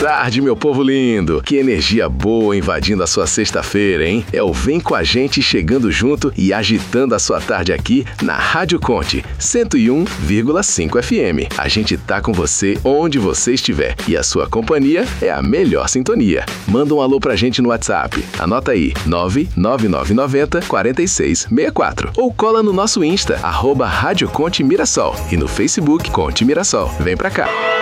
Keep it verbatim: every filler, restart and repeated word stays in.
tarde, meu povo lindo! Que energia boa invadindo a sua sexta-feira, hein? É o Vem com a Gente chegando junto e agitando a sua tarde aqui na Rádio Conte, cento e um vírgula cinco F M. A gente tá com você onde você estiver e a sua companhia é a melhor sintonia. Manda um alô pra gente no WhatsApp. Anota aí, nove nove nove nove zero, quatro seis seis quatro. Ou cola no nosso Insta, arroba Rádio Conte Mirassol. E no Facebook, Conte Mirassol. Vem pra cá!